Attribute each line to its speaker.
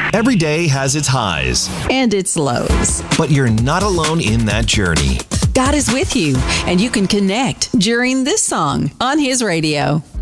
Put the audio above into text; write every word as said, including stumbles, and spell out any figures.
Speaker 1: Every day has its highs
Speaker 2: and its lows.
Speaker 1: But you're not alone in that journey.
Speaker 2: God is with you, and you can connect during this song on His radio.